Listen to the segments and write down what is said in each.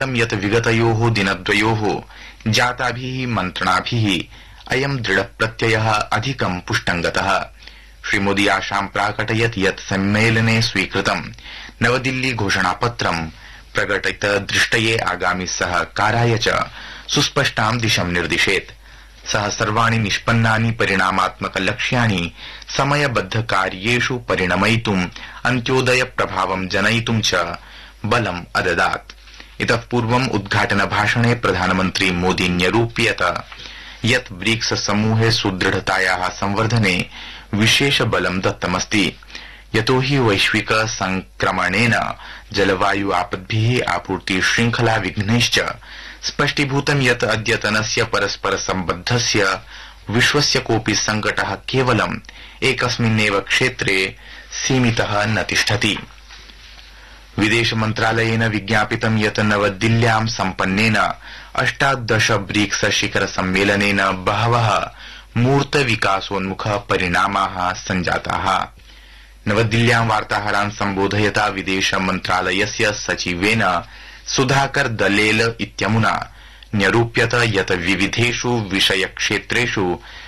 यत् विगतयोः दिनद्वयोः जाताभिः मन्त्रणाभिः अयं दृढप्रत्ययः अधिकं पुष्टं गतः। श्रीमोदी आशां प्राकटयत् यत् सम्मेलने स्वीकृतं नवदिल्ली घोषणापत्रं प्रकटितदृष्टये आगामि सहकाराय च सुस्पष्टां दिशं निर्दिशेत्। सः सर्वाणि निष्पन्नानि परिणामात्मकलक्ष्याणि समयबद्धकार्येषु परिणमयितुम् अन्त्योदय प्रभावं जनयितुं च बलम् अददात्। इतः पूर्वम् उद्घाटनभाषणे प्रधानमन्त्री मोदी न्यरूपयत् यत् ब्रिक्स समूहे सुदृढतायाः संवर्धने विशेष बलं दत्तमस्ति, यतो हि वैश्विक संक्रमणेन जलवायु आपद्भिः आपूर्ति श्रृंखला विघ्नैश्च स्पष्टीभूतं यत् अद्यतनस्य परस्पर सम्बद्धस्य विश्वस्य कोऽपि संकटः केवलम् एकस्मिन्नेव क्षेत्रे सीमितः न तिष्ठति। विदेश मन्त्रालयेन विज्ञापितं यत् नवदिल्ल्यां सम्पन्नेन 18 ब्रिक्स शिखर सम्मेलनेन बहवः मूर्त विकासोन्मुख परिणामाः सञ्जाताः। नवदिल्ल्यां वार्ताहरान् सम्बोधयता विदेश मन्त्रालयस्य सचिवेन सुधाकर दलेल इत्यमुना न्यरूप्यत यत् विविधेषु विषयक्षेत्रेषु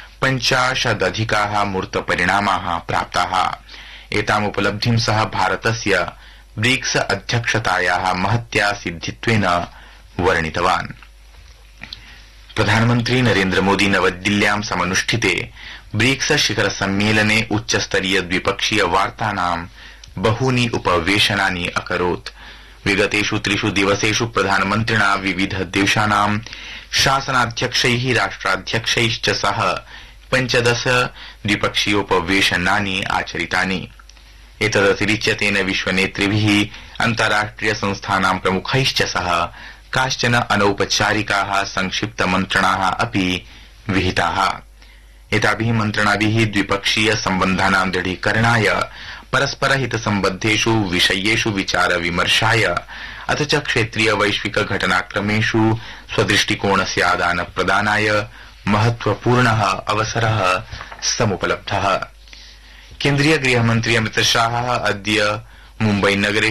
50 मूर्त परिणामाः प्राप्ताः। एतामुपलब्धिं सः भारतस्य ब्रिक्स अध्यक्षतायाः महत्या सिद्धित्वेन वर्णितवान्। प्रधानमन्त्री नरेन्द्र मोदी नवदिल्ल्यां समनुष्ठिते ब्रिक्स शिखर सम्मेलने उच्चस्तरीय द्विपक्षीय वार्तानां बहूनि उपवेशनानि अकरोत्। विगतेषु 3 दिवसेषु प्रधानमन्त्रिणा विविध देशानां शासनाध्यक्षैः राष्ट्राध्यक्षैश्च सह 15 द्विपक्षीयोपवेशनानि आचरितानि। एतदतिरिच्य तेन विश्वनेतृभिः अन्ताराष्ट्रिय संस्थानां प्रमुखैश्च सह काश्चन अनौपचारिकाः संक्षिप्त मन्त्रणाः अपि विहिताः। एताभिः मन्त्रणाभिः द्विपक्षीय सम्बन्धानां दृढीकरणाय परस्पर हित सम्बद्धेषु विषयेषु विचार विमर्शाय अथ च क्षेत्रीय वैश्विक घटनाक्रमेषु स्वदृष्टिकोणस्य आदान प्रदानाय महत्वपूर्णः अवसरः समुपलब्धः। केन्द्रीय गृहमन्त्री अमित शाहः अद्य मुम्बई नगरे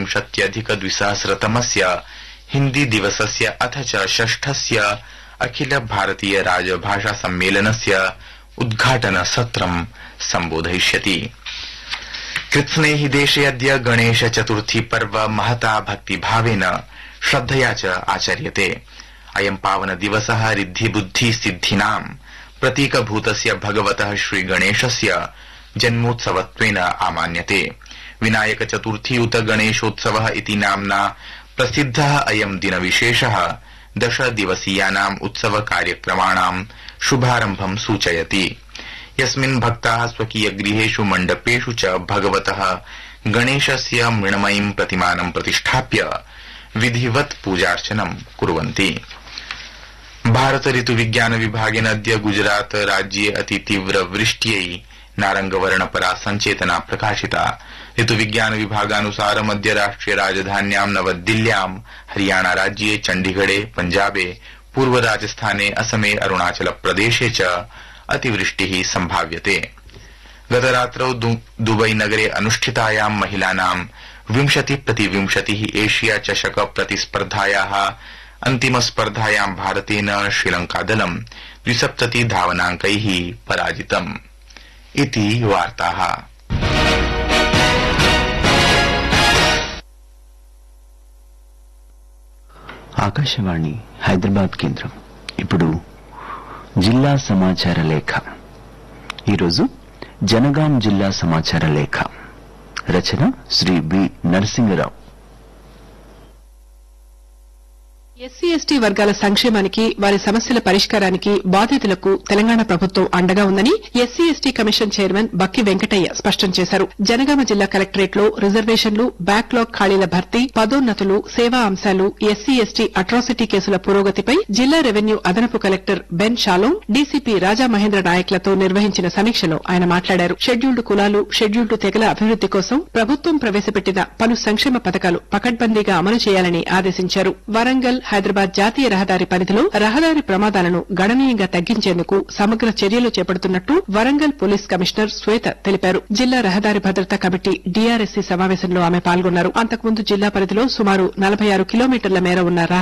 26+2000तमस्य हिन्दी दिवसस्य अथ च 6स्य अखिल भारतीय राजभाषा सम्मेलनस्य उद्घाटन सत्रं सम्बोधयिष्यति। कृत्स्नेहि देशे अद्य गणेश चतुर्थी पर्व महता भक्तिभावेन श्रद्धया च आचर्यते। अयं पावन दिवसः रिद्धि बुद्धि सिद्धिनां प्रतीकभूतस्य भगवतः श्रीगणेशस्य जन्मोत्सवत्वेन आमान्यते। विनायक चतुर्थी उत गणेशोत्सवः इति नाम्ना प्रसिद्धः अयं दिनविशेषः 10 दिवसीयानाम् उत्सव कार्यक्रमाणां शुभारम्भं सूचयति, यस्मिन् भक्ताः स्वकीय गृहेषु मण्डपेषु च भगवतः गणेशस्य मृण्मयीं प्रतिमानं प्रतिष्ठाप्य विधिवत् पूजार्चनं कुर्वन्ति। भारत ऋतुविज्ञान विभागेन अद्य गुजरात राज्ये अतितीव्र वृष्ट्यै नारंगवर्णपरा संचेतना प्रकाशिता। ऋतुविज्ञान विभागानुसारम् अद्य राष्ट्रिय राजधान्यां नवदिल्ल्यां, हरियाणा राज्ये चण्डीगढे, पञ्जाबे, पूर्व राजस्थाने, असमे, अरुणाचल प्रदेशे च अतिवृष्टिः सम्भाव्यते। गतरात्रौ दुबई नगरे अनुष्ठितायां महिलानां 20x20 एशिया चषक प्रतिस्पर्धायाः अन्तिमस्पर्धायां भारतेन श्रीलंकादलं 270 धावनाङ्कैः पराजितम्। इति वार्ताः। ఆకాశవాణి హైదరాబాద్ కేంద్రం. ఇప్పుడు జిల్లా సమాచార లేఖ. ఈరోజు జనగాం జిల్లా సమాచార లేఖ రచన Shri B Narasingarao. SC ST వర్గాల సంక్షేమానికి, వారి సమస్యల పరిష్కారానికి బాధితులకు తెలంగాణ ప్రభుత్వం అండగా ఉందని ఎస్సీ ఎస్టీ కమిషన్ చైర్మన్ బక్కి వెంకటయ్య స్పష్టం చేశారు. జనగామ జిల్లా కలెక్టరేట్ లో రిజర్వేషన్లు, బ్యాక్లాగ్ ఖాళీల భర్తీ, పదోన్నతులు, సేవా అంశాలు, ఎస్సీ ఎస్టీ అట్రాసిటీ కేసుల పురోగతిపై జిల్లా రెవెన్యూ అదనపు కలెక్టర్ బెన్ షాలోం, డీసీపీ రాజా మహేంద్ర నాయక్లతో నిర్వహించిన సమీక్షలో ఆయన మాట్లాడారు. షెడ్యూల్డ్ కులాలు, షెడ్యూల్డ్ తెగల అభివృద్ది కోసం ప్రభుత్వం ప్రవేశపెట్టిన పలు సంక్షేమ పథకాలు పకడ్బందీగా అమలు చేయాలని ఆదేశించారు. వరంగల్, హైదరాబాద్ జాతీయ రహదారి పరిధిలో రహదారి ప్రమాదాలను గణనీయంగా తగ్గించేందుకు సమగ్ర చర్యలు చేపడుతున్నట్టు వరంగల్ పోలీస్ కమిషనర్ శ్వేత తెలిపారు. జిల్లా రహదారి భద్రతా కమిటీ డీఆర్ఎస్సీ సమావేశంలో ఆమె పాల్గొన్నారు. అంతకుముందు జిల్లా పరిధిలో సుమారు 46 కిలోమీటర్ల మేర ఉన్న